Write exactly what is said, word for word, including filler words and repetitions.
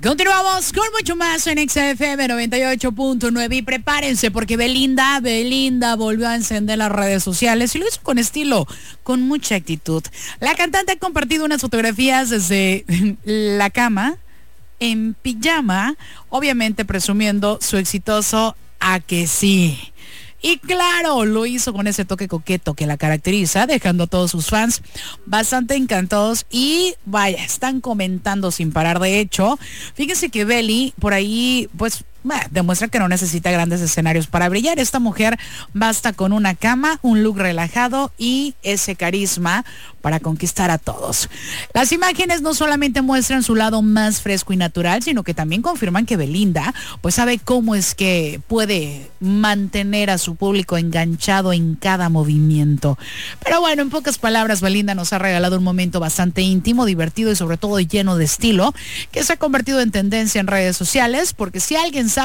Continuamos con mucho más en X F M noventa y ocho punto nueve y prepárense porque Belinda, Belinda volvió a encender las redes sociales y lo hizo con estilo, con mucha actitud. La cantante ha compartido unas fotografías desde la cama, en pijama, obviamente presumiendo su exitoso "a que sí". Y claro, lo hizo con ese toque coqueto que la caracteriza, dejando a todos sus fans bastante encantados y vaya, están comentando sin parar. De hecho, fíjense que Beli por ahí pues bah, demuestra que no necesita grandes escenarios para brillar. Esta mujer basta con una cama, un look relajado y ese carisma para conquistar a todos. Las imágenes no solamente muestran su lado más fresco y natural, sino que también confirman que Belinda pues sabe cómo es que puede mantener a su público enganchado en cada movimiento. Pero bueno, en pocas palabras, Belinda nos ha regalado un momento bastante íntimo, divertido y sobre todo lleno de estilo, que se ha convertido en tendencia en redes sociales, porque si alguien